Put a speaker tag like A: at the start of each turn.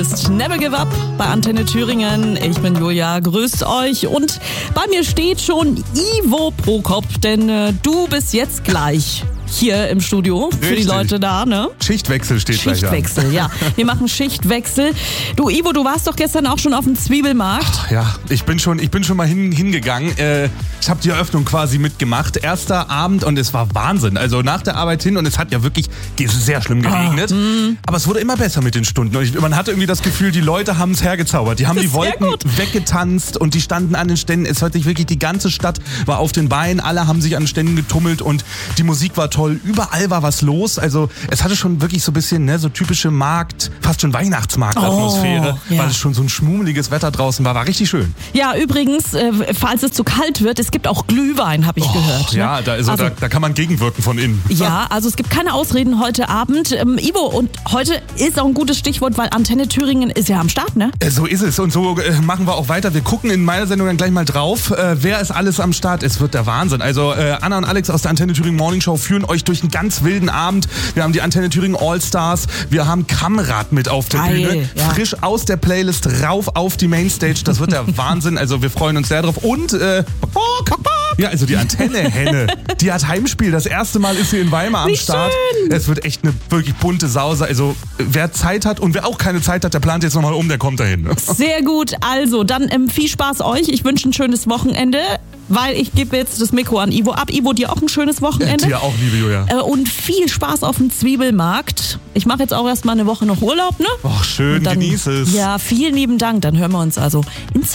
A: Never Give Up bei Antenne Thüringen. Ich bin Julia, grüßt euch. Und bei mir steht schon Ivo Prokop, denn du bist jetzt gleich hier im Studio für
B: Richtig.
A: die Leute da, ne?
B: Schichtwechsel steht gleich an.
A: Schichtwechsel, ja. Wir machen Schichtwechsel. Du Ivo, du warst doch gestern auch schon auf dem Zwiebelmarkt.
B: Ja, ich bin schon mal hingegangen. Ich habe die Eröffnung quasi mitgemacht. Erster Abend und es war Wahnsinn. Also nach der Arbeit hin und es hat ja wirklich sehr schlimm geregnet. Aber es wurde immer besser mit den Stunden. Und man hatte irgendwie das Gefühl, die Leute haben es hergezaubert. Die haben die Wolken weggetanzt und die standen an den Ständen. Es hat sich wirklich, die ganze Stadt war auf den Beinen. Alle haben sich an den Ständen getummelt und die Musik war toll. Überall war was los. Also es hatte schon wirklich so ein bisschen so typische Markt, fast schon Weihnachtsmarkt-Atmosphäre, weil es schon so ein schmummeliges Wetter draußen war. War richtig schön.
A: Ja, übrigens, falls es zu kalt wird, es gibt auch Glühwein, habe ich gehört.
B: Ja,
A: ne?
B: Da kann man gegenwirken von innen.
A: Ja, also es gibt keine Ausreden heute Abend. Ivo, und heute ist auch ein gutes Stichwort, weil Antenne Thüringen ist ja am Start, ne?
B: So ist es und so machen wir auch weiter. Wir gucken in meiner Sendung dann gleich mal drauf, wer ist alles am Start. Es wird der Wahnsinn. Also Anna und Alex aus der Antenne Thüringen Morning Show führen euch durch einen ganz wilden Abend. Wir haben die Antenne Thüringen All-Stars, wir haben Kamrat mit auf der Bühne, frisch aus der Playlist rauf auf die Mainstage. Das wird der Wahnsinn. Also wir freuen uns sehr drauf. Und ja, also die Antenne-Henne, die hat Heimspiel. Das erste Mal ist sie in Weimar am Start. Schön. Es wird echt eine wirklich bunte Sause. Also wer Zeit hat und wer auch keine Zeit hat, der plant jetzt nochmal um, der kommt dahin.
A: Sehr gut. Also dann viel Spaß euch. Ich wünsche ein schönes Wochenende, weil ich gebe jetzt das Mikro an Ivo ab. Ivo, dir auch ein schönes Wochenende.
B: Dir auch, liebe Julia.
A: Und viel Spaß auf dem Zwiebelmarkt. Ich mache jetzt auch erstmal eine Woche noch Urlaub, ne?
B: Ach, schön,
A: dann,
B: genieß es.
A: Ja, vielen lieben Dank. Dann hören wir uns also in